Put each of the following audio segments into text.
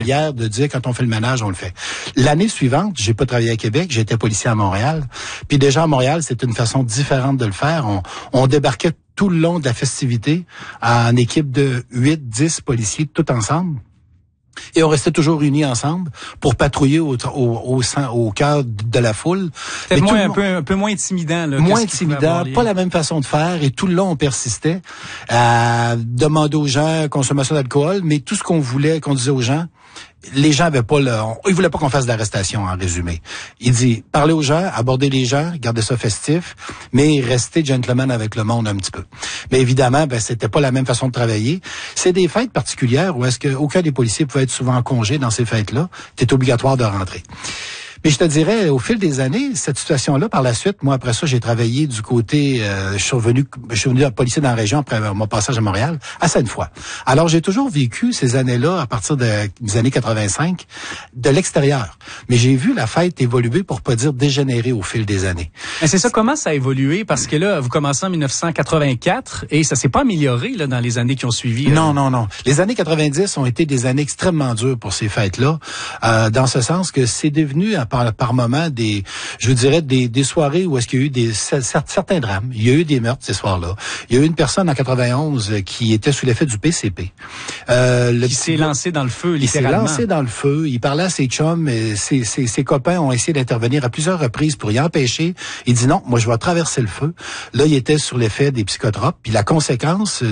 de dire quand on fait le ménage, on le fait. L'année suivante, j'ai pas travaillé à Québec, j'étais policier à Montréal. Puis déjà à Montréal, c'était une façon différente de le faire. On débarquait tout le long de la festivité en équipe de 8-10 policiers, tout ensemble. Et on restait toujours réunis ensemble pour patrouiller au cœur de la foule. C'était un peu moins intimidant. Là, moins intimidant, pas la même façon de faire. Et tout le long, on persistait à demander aux gens consommation d'alcool, mais tout ce qu'on disait aux gens, les gens avaient pas ils voulaient pas qu'on fasse d'arrestation, en résumé. Il dit, parlez aux gens, abordez les gens, gardez ça festif, mais restez gentleman avec le monde un petit peu. Mais évidemment, c'était pas la même façon de travailler. C'est des fêtes particulières où est-ce que aucun des policiers pouvait être souvent en congé dans ces fêtes-là. C'était obligatoire de rentrer. Mais je te dirais, au fil des années, cette situation-là, par la suite, moi, après ça, j'ai travaillé du côté, je suis revenu policier dans la région après mon passage à Montréal, à Sainte-Foy. Alors, j'ai toujours vécu ces années-là, à partir des années 85, de l'extérieur. Mais j'ai vu la fête évoluer, pour pas dire dégénérer au fil des années. Mais c'est ça, comment ça a évolué? Parce que là, vous commencez en 1984 et ça s'est pas amélioré là dans les années qui ont suivi. Non. Les années 90 ont été des années extrêmement dures pour ces fêtes-là, dans ce sens que c'est devenu par moment des soirées où est-ce qu'il y a eu certains drames. Il y a eu des meurtres ces soirs-là. Il y a eu une personne en 91 qui était sous l'effet du PCP. Qui s'est lancé dans le feu, littéralement. Il s'est lancé dans le feu. Il parlait à ses chums. Et ses copains ont essayé d'intervenir à plusieurs reprises pour y empêcher. Il dit non, moi je vais traverser le feu. Là, il était sur l'effet des psychotropes. Puis la conséquence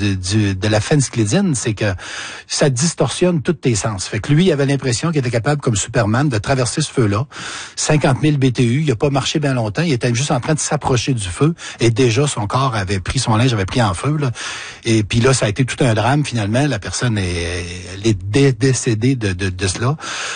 de la phéncyclidine, c'est que ça distorsionne tous tes sens. Fait que lui, il avait l'impression qu'il était capable, comme Superman, de traverser ce feu-là. 50 000 BTU, il a pas marché bien longtemps, il était juste en train de s'approcher du feu et déjà son corps son linge avait pris en feu, là. Et puis là, ça a été tout un drame finalement, la personne est décédée de cela.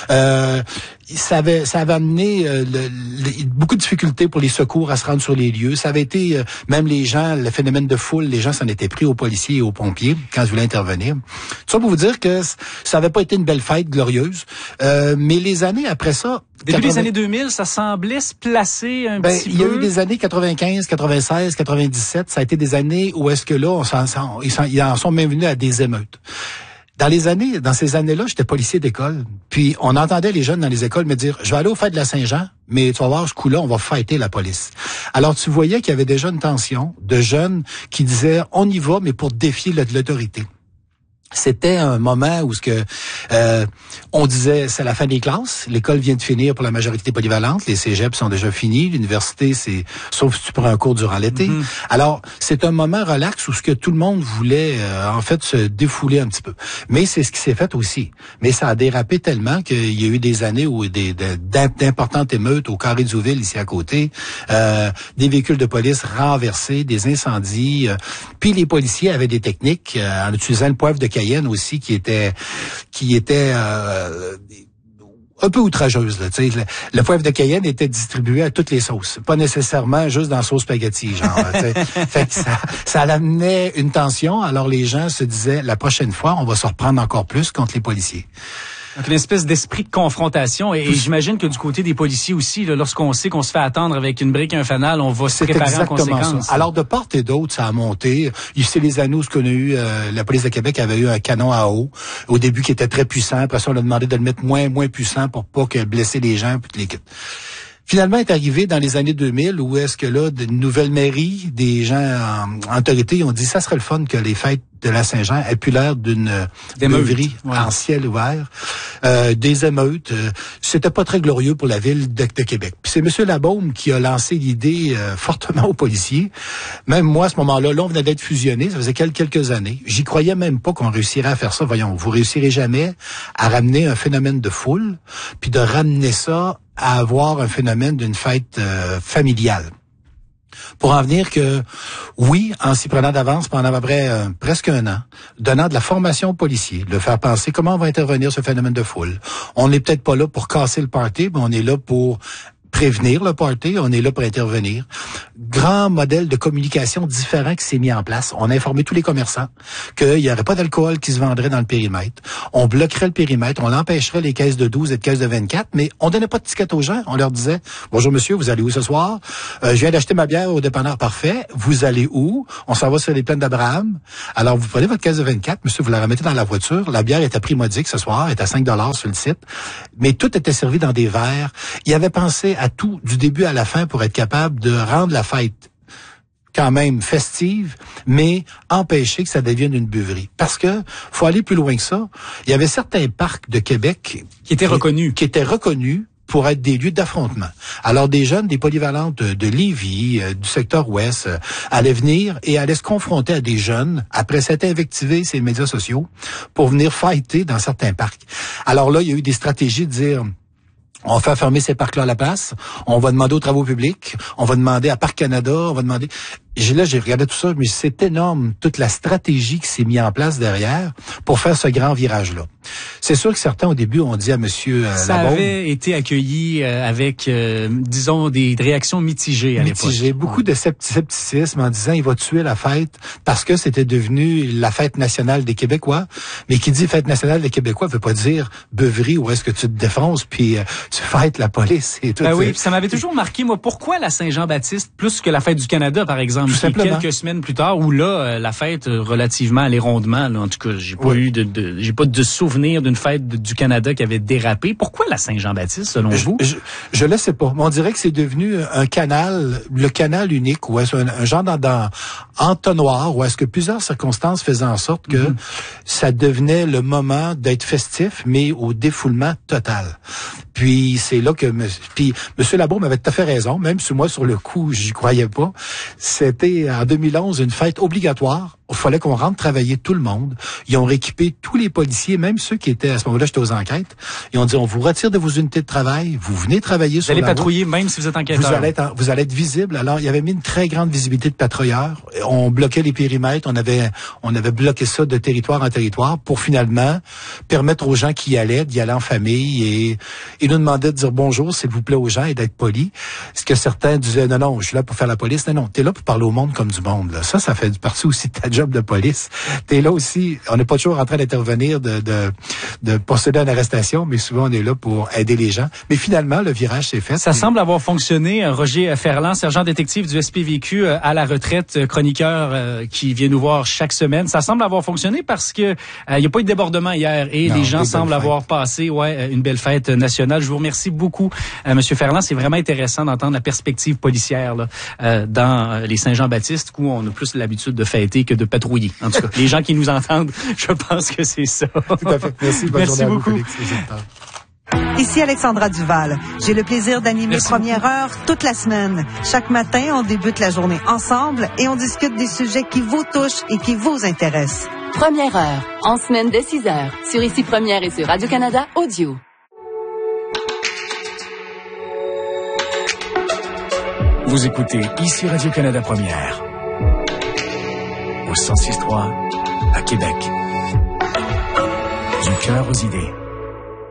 Ça avait amené beaucoup de difficultés pour les secours à se rendre sur les lieux. Ça avait été, même les gens, le phénomène de foule, les gens s'en étaient pris aux policiers et aux pompiers quand ils voulaient intervenir. Tout ça pour vous dire que ça avait pas été une belle fête glorieuse. Mais les années après ça... Début des années 2000, ça semblait se placer un petit peu. Il y a eu des années 95, 96, 97. Ça a été des années où est-ce que là, ils en sont même venus à des émeutes. Dans ces années-là, j'étais policier d'école. Puis, on entendait les jeunes dans les écoles me dire, je vais aller au fête de la Saint-Jean, mais tu vas voir, ce coup-là, on va fighter la police. Alors, tu voyais qu'il y avait déjà une tension de jeunes qui disaient, on y va, mais pour défier l'autorité. C'était un moment où on disait c'est la fin des classes, l'école vient de finir pour la majorité polyvalente, les cégeps sont déjà finis, l'université c'est sauf si tu prends un cours durant l'été. Mm-hmm. Alors c'est un moment relax où tout le monde voulait en fait se défouler un petit peu. Mais c'est ce qui s'est fait aussi. Mais ça a dérapé tellement qu'il y a eu des années où d'importantes émeutes au Carré Zouville ici à côté, des véhicules de police renversés, des incendies. Puis les policiers avaient des techniques en utilisant le poivre de Cayenne aussi qui était un peu outrageuse. Là, le poivre de Cayenne était distribué à toutes les sauces, pas nécessairement juste dans la sauce spaghetti. Genre, fait que ça amenait une tension. Alors les gens se disaient la prochaine fois, on va se reprendre encore plus contre les policiers. Donc une espèce d'esprit de confrontation et j'imagine que du côté des policiers aussi, là, lorsqu'on sait qu'on se fait attendre avec une brique et un fanal, on va se préparer en conséquence. Ça. Alors de part et d'autre, ça a monté. C'est les années où qu'on a eu, la police de Québec avait eu un canon à eau au début qui était très puissant. Après ça, on a demandé de le mettre moins puissant pour pas que blesser les gens puis les quitte. Finalement, est arrivé dans les années 2000 où est-ce que là, d'une nouvelle mairie, des gens en autorité ont dit ça serait le fun que les fêtes de la Saint-Jean aient pu l'air d'une meuverie en ciel ouvert, des émeutes. C'était pas très glorieux pour la ville de Québec. Puis c'est M. Labaume qui a lancé l'idée fortement aux policiers. Même moi, à ce moment-là, on venait d'être fusionnés, ça faisait quelques années. J'y croyais même pas qu'on réussirait à faire ça. Voyons, vous réussirez jamais à ramener un phénomène de foule, puis de ramener ça à avoir un phénomène d'une fête familiale. Pour en venir que, oui, en s'y prenant d'avance pendant à peu près presque un an, donnant de la formation aux policiers, le faire penser comment on va intervenir ce phénomène de foule. On n'est peut-être pas là pour casser le party, mais on est là pour prévenir le party, on est là pour intervenir. Grand modèle de communication différent qui s'est mis en place. On a informé tous les commerçants qu'il n'y aurait pas d'alcool qui se vendrait dans le périmètre. On bloquerait le périmètre, on empêcherait les caisses de 12 et de caisses de 24, mais on donnait pas de ticket aux gens. On leur disait, bonjour monsieur, vous allez où ce soir? Je viens d'acheter ma bière au dépanneur. Parfait. Vous allez où? On s'en va sur les plaines d'Abraham. Alors, vous prenez votre caisse de 24, monsieur, vous la remettez dans la voiture. La bière est à prix modique ce soir, est à 5 $ sur le site. Mais tout était servi dans des verres. Il avait pensé à tout, du début à la fin, pour être capable de rendre la fête quand même festive, mais empêcher que ça devienne une beuverie. Parce que faut aller plus loin que ça. Il y avait certains parcs de Québec qui étaient reconnus pour être des lieux d'affrontement. Alors, des jeunes, des polyvalentes de Lévis, du secteur ouest, allaient venir et allaient se confronter à des jeunes, après s'être invectivés sur les médias sociaux, pour venir fighter dans certains parcs. Alors là, il y a eu des stratégies de dire... On va faire fermer ces parcs-là à la place. On va demander aux travaux publics. On va demander à Parc Canada. On va demander... J'ai regardé tout ça, mais c'est énorme, toute la stratégie qui s'est mise en place derrière pour faire ce grand virage-là. C'est sûr que certains, au début, ont dit à monsieur ça Labaume... avait été accueilli avec, disons, des réactions mitigées à l'époque. Beaucoup de scepticisme en disant il va tuer la fête parce que c'était devenu la fête nationale des Québécois. Mais qui dit fête nationale des Québécois veut pas dire beuverie où est-ce que tu te défonces puis tu fêtes la police et tout. Oui, ça m'avait toujours marqué, moi, pourquoi la Saint-Jean-Baptiste plus que la fête du Canada, par exemple? Tout simplement. Quelques semaines plus tard, où là, la fête relativement allait rondement, là, en tout cas, j'ai pas j'ai pas de souvenir d'une fête du Canada qui avait dérapé. Pourquoi la Saint-Jean-Baptiste, selon vous? Je le sais pas. Mais on dirait que c'est devenu un canal, le canal unique, où est-ce un genre entonnoir, où est-ce que plusieurs circonstances faisaient en sorte que ça devenait le moment d'être festif, mais au défoulement total. Puis c'est là que M. Labaume avait tout à fait raison, même si moi, sur le coup, j'y croyais pas. C'était en 2011 une fête obligatoire. Il fallait qu'on rentre travailler tout le monde. Ils ont rééquipé tous les policiers, même ceux qui étaient à ce moment-là, j'étais aux enquêtes. Ils ont dit, on vous retire de vos unités de travail, vous venez travailler sur la route. Vous allez patrouiller même si vous êtes enquêteur. Vous allez être visible. Alors, il y avait mis une très grande visibilité de patrouilleurs. On bloquait les périmètres. On avait bloqué ça de territoire en territoire pour finalement permettre aux gens qui y allaient d'y aller en famille et nous demandaient de dire bonjour, s'il vous plaît, aux gens et d'être polis. Ce que certains disaient, non, je suis là pour faire la police. Non, t'es là pour parler au monde comme du monde, là. Ça fait partie aussi de ta job de police. T'es là aussi, on n'est pas toujours en train d'intervenir, de procéder à une arrestation, mais souvent on est là pour aider les gens. Mais finalement, le virage s'est fait. Ça semble avoir fonctionné. Roger Ferland, sergent détective du SPVQ à la retraite, chroniqueur qui vient nous voir chaque semaine. Ça semble avoir fonctionné parce que il n'y a pas eu de débordement hier et les gens semblent avoir passé une belle fête nationale. Je vous remercie beaucoup, Monsieur Ferland. C'est vraiment intéressant d'entendre la perspective policière là, dans les Saint-Jean-Baptiste où on a plus l'habitude de fêter que de patrouiller. En tout cas, les gens qui nous entendent, je pense que c'est ça. Tout à fait. Merci. Merci beaucoup. Ici Alexandra Duval. J'ai le plaisir d'animer Première Heure toute la semaine. Chaque matin, on débute la journée ensemble et on discute des sujets qui vous touchent et qui vous intéressent. Première Heure, en semaine dès 6h, sur Ici Première et sur Radio-Canada Audio. Vous écoutez Ici Radio-Canada Première, au 106.3 à Québec. Du cœur aux idées.